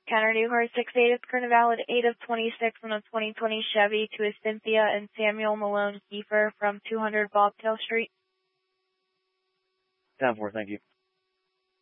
Kennedy, horse 68 is current valid 8 of 26 on a 2020 Chevy to a Cynthia and Samuel Malone Kiefer from 200 Bobtail Street. 10-4, thank you.